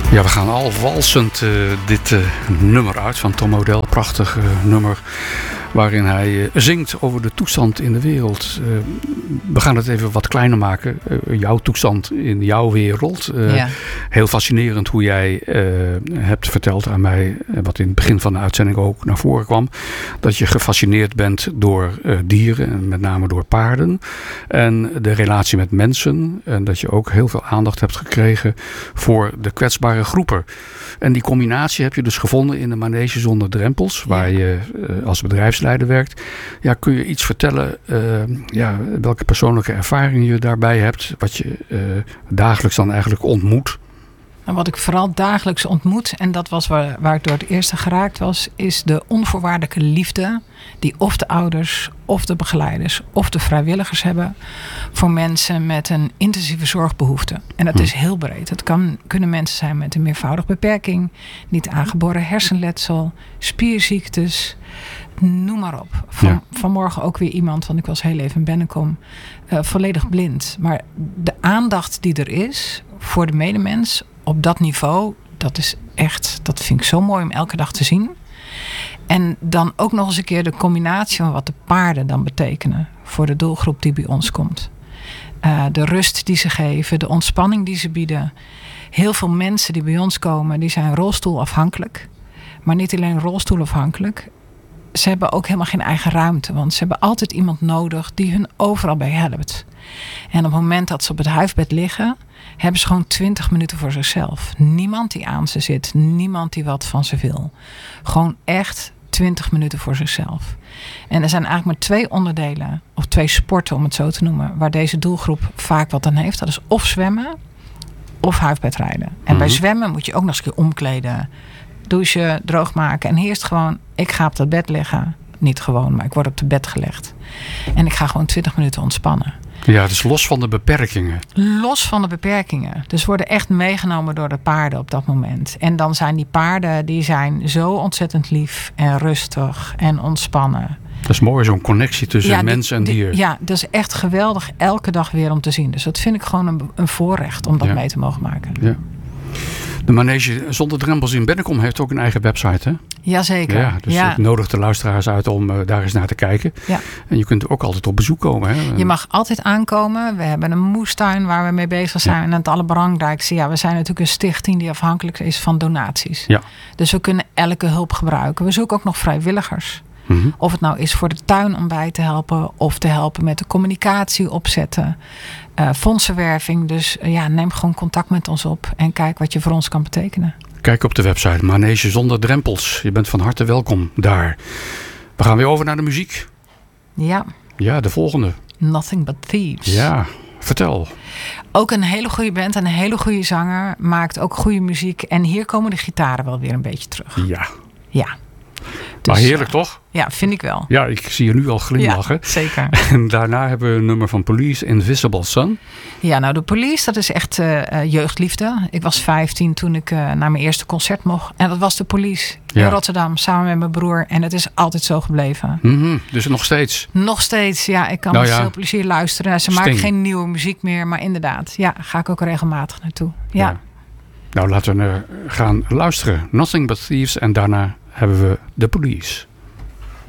Ja, we gaan al walsend dit nummer uit van Tom Odell. Prachtig nummer waarin hij zingt over de toestand in de wereld. We gaan het even wat kleiner maken. Jouw toestand in jouw wereld. Heel fascinerend hoe jij hebt verteld aan mij, wat in het begin van de uitzending ook naar voren kwam, dat je gefascineerd bent door dieren en met name door paarden. En de relatie met mensen. En dat je ook heel veel aandacht hebt gekregen voor de kwetsbare groepen. En die combinatie heb je dus gevonden in de Manege Zonder Drempels, waar je als bedrijfsleider werkt. Ja, kun je iets vertellen welke persoonlijke ervaringen je daarbij hebt, wat je dagelijks dan eigenlijk ontmoet? En wat ik vooral dagelijks ontmoet, en dat was waar ik door het eerste geraakt was, is de onvoorwaardelijke liefde die of de ouders, of de begeleiders, of de vrijwilligers hebben voor mensen met een intensieve zorgbehoefte. En dat is heel breed. Het kunnen mensen zijn met een meervoudige beperking, niet aangeboren hersenletsel, spierziektes, noem maar op. Vanmorgen ook weer iemand, want ik was heel even in Bennekom, volledig blind. Maar de aandacht die er is voor de medemens op dat niveau, dat vind ik zo mooi om elke dag te zien. En dan ook nog eens een keer de combinatie van wat de paarden dan betekenen voor de doelgroep die bij ons komt. De rust die ze geven, de ontspanning die ze bieden. Heel veel mensen die bij ons komen, die zijn rolstoelafhankelijk. Maar niet alleen rolstoelafhankelijk. Ze hebben ook helemaal geen eigen ruimte. Want ze hebben altijd iemand nodig die hun overal bij helpt. En op het moment dat ze op het huifbed liggen, hebben ze gewoon 20 minuten voor zichzelf. Niemand die aan ze zit. Niemand die wat van ze wil. Gewoon echt 20 minuten voor zichzelf. En er zijn eigenlijk maar 2 onderdelen, of 2 sporten om het zo te noemen, waar deze doelgroep vaak wat aan heeft. Dat is of zwemmen of huifbedrijden. En bij zwemmen moet je ook nog eens een keer omkleden, douchen, droogmaken. En hier is het gewoon, ik ga op dat bed liggen. Niet gewoon, maar ik word op het bed gelegd. En ik ga gewoon 20 minuten ontspannen. Ja, dus los van de beperkingen. Los van de beperkingen. Dus worden echt meegenomen door de paarden op dat moment. En dan zijn die paarden, die zijn zo ontzettend lief en rustig en ontspannen. Dat is mooi, zo'n connectie tussen mens en dier. Ja, dat is echt geweldig elke dag weer om te zien. Dus dat vind ik gewoon een voorrecht om dat mee te mogen maken. Ja. De Manege Zonder Drempels in Bennekom heeft ook een eigen website, hè? Jazeker. Ja, dus ik nodig de luisteraars uit om daar eens naar te kijken. Ja. En je kunt ook altijd op bezoek komen. Hè? Je mag altijd aankomen. We hebben een moestuin waar we mee bezig zijn. Ja. En het allerbelangrijkste, we zijn natuurlijk een stichting die afhankelijk is van donaties. Ja. Dus we kunnen elke hulp gebruiken. We zoeken ook nog vrijwilligers. Mm-hmm. Of het nou is voor de tuin om bij te helpen, of te helpen met de communicatie opzetten. Fondsenwerving. Dus neem gewoon contact met ons op en kijk wat je voor ons kan betekenen. Kijk op de website Manege Zonder Drempels. Je bent van harte welkom daar. We gaan weer over naar de muziek. Ja. Ja, de volgende. Nothing But Thieves. Ja, vertel. Ook een hele goede band en een hele goede zanger. Maakt ook goede muziek. En hier komen de gitaren wel weer een beetje terug. Ja. Ja. Dus, maar heerlijk toch? Ja, vind ik wel. Ja, ik zie je nu al glimlachen. Ja, zeker. En daarna hebben we een nummer van Police, Invisible Sun. Ja, nou de Police, dat is echt jeugdliefde. Ik was 15 toen ik naar mijn eerste concert mocht. En dat was de Police in Rotterdam, samen met mijn broer. En het is altijd zo gebleven. Mm-hmm, dus nog steeds? Nog steeds, ja. Ik kan met veel plezier luisteren. Ze maken geen nieuwe muziek meer, maar inderdaad. Ja, ga ik ook regelmatig naartoe. Ja. Nou, laten we gaan luisteren. Nothing But Thieves en daarna hebben we The Police.